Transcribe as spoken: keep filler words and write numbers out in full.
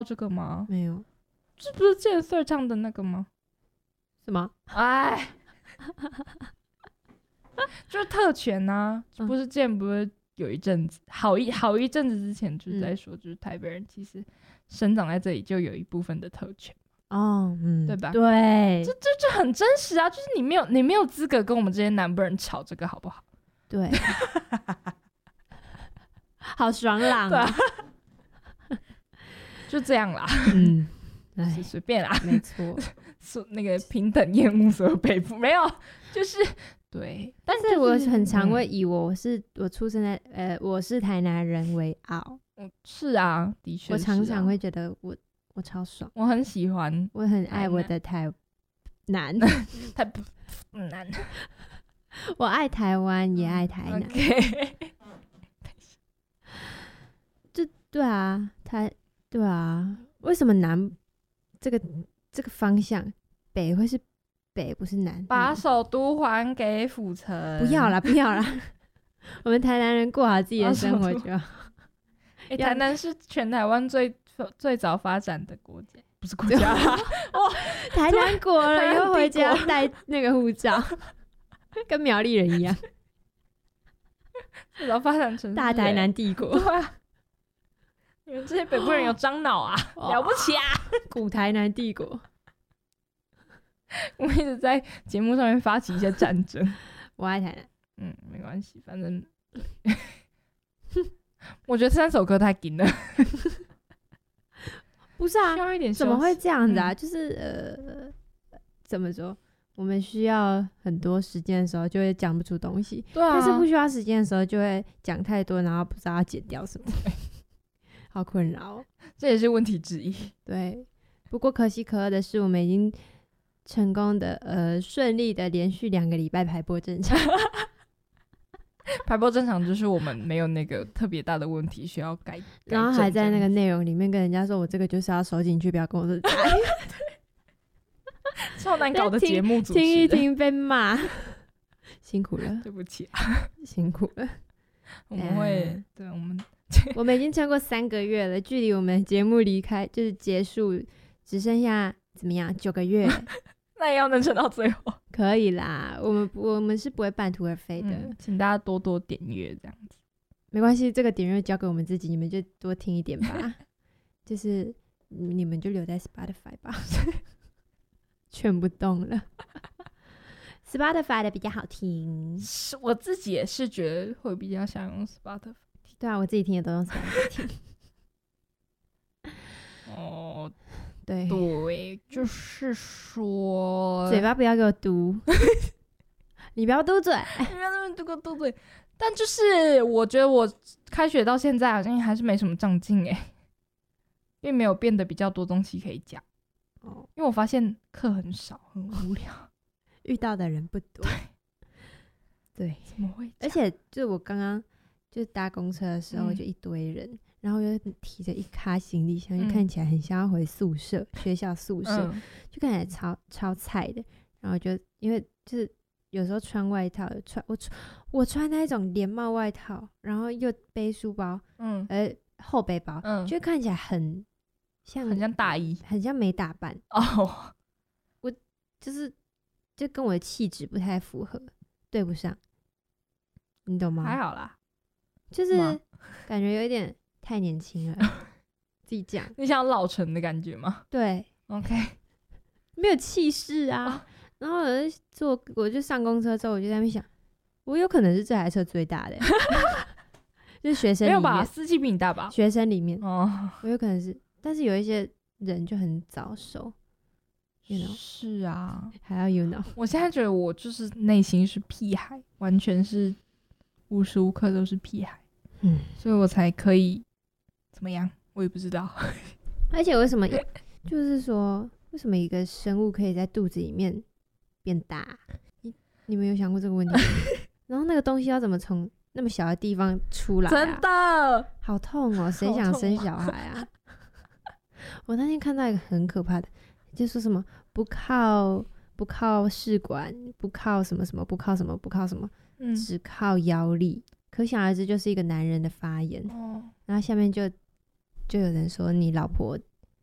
这个吗？ 没有， 这不是健 Sir 唱的那个吗？ 什么？ 哎，就是特权啊， 嗯不是之前不是有一阵子，好一好一阵子之前就在说，就是台北人其实生长在这里就有一部分的特权。 哦，嗯， 对吧对， 这这这很真实啊，就是你没有你没有资格跟我们这些南部人吵这个好不好？ 对，好爽朗对啊！ 啊，就这样啦， 嗯， 是哎， 随便啦， 没错。 说那个平等厌恶所有北部没有，就是对， 但就是我很常会嗯以我是我出生在呃我是台南人为傲， 嗯是啊，的确是啊， 我常常会觉得我我超爽， 我很喜欢我很爱我台南的台南， 台不嗯难我爱台湾也爱台南， ，OK， 对啊，台对啊，为什么南这个这个方向北会是北不是南？ 把嗯首都还给府城， 不要啦不要啦，我们台南人过好自己的把首都生活就好。 欸， 要台南是全台湾最最早发展的国家，不是国家， 台南国了， 台南以后回帝国家带那个护照，跟苗栗人一样， 最早发展成大台南帝国， 对啊，你们这些北部人有樟脑啊， 哇了不起啊！ 古台南帝国。 我们一直在节目上面发起一些战争， 我爱台南， 嗯，没关系，反正我觉得这三首歌太紧了， 不是啊需？要一点休息怎么会这样子啊？ 嗯就是呃，怎么说？我们需要很多时间的时候，就会讲不出东西； 对啊， 但是不需要时间的时候，就会讲太多，然后不知道要剪掉什么，好困扰哦。 这也是问题之一。 对，不过可喜可贺的是，我们已经成功的呃顺利的连续两个礼拜排播正常。 排播正常就是我们没有那个特别大的问题需要改，改然后还在那个正内容里面跟人家说，我这个就是要收进去，不要跟我说假的超难搞的节目主持听一人， 听被骂，辛苦了， 对不起啊， 辛苦了。 我们会嗯对我们我们已经撑过三个月了，距离我们节目离开就是结束，只剩下怎么样九个月， 那也要能撑到最后。 可以啦。我们我们是不会半途而废的， 嗯，请大家多多点阅，这样子。 没关系，这个点阅交给我们自己，你们就多听一点吧。就是你们就留在 Spotify 吧，劝不动了。Spotify 的比较好听， 是我自己也是觉得会比较想用 Spotify。 对啊，我自己听的都用 Spotify 听。 哦， 对， 对，就是说， 嘴巴不要给我嘟，你不要嘟嘴。 你不要那么多个都对，但就是我觉得我开学到现在好像还是没什么长进哎，并没有变得比较多东西可以讲。 哦， 因为我发现课很少，很无聊。 遇到的人不多。对， 怎么会这样？ 而且就我刚刚就搭公车的时候， 嗯就一堆人，然后又提着一卡行李箱，就嗯看起来很像要回宿舍，学校宿舍， 嗯就看起来超超菜的。然后就因为就是有时候穿外套，穿我穿我穿那种连帽外套，然后又背书包， 嗯呃后背包， 嗯， 就看起来很像很像大一很像没打扮， 哦。 就是就跟我的气质不太符合，对不上，你懂吗？ 还好啦， 就是吗感觉有一点太年轻了，自己讲。 你想老成的感觉吗对， ？OK， 没有气势啊。 哦然后我就坐，我就上公车之后，我就在那边想，我有可能是这台车最大的，就是学生里没有吧？ 面， 司机比你大吧？ 学生里面， 哦， 我有可能是，但是有一些人就很早熟，you know， 是啊。 还要 you know， 我现在觉得我就是内心是屁孩，完全是无时无刻都是屁孩， 嗯， 所以我才可以怎么样？我也不知道。 而且为什么一，就是说，为什么一个生物可以在肚子里面变大？你你们有想过这个问题吗？然后那个东西要怎么从那么小的地方出来、啊？ 真的， 好痛哦！谁想生小孩啊？我那天看到一个很可怕的，就说什么不靠不靠试管，不靠什么什么，不靠什么，不靠什么， 嗯， 只靠腰力。可想而知，就是一个男人的发言。 哦， 然后下面就就有人说，你老婆